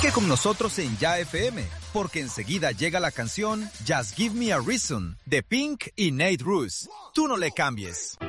Sigue con nosotros en Ya FM, porque enseguida llega la canción Just Give Me a Reason de Pink y Nate Ruess. Tú no le cambies.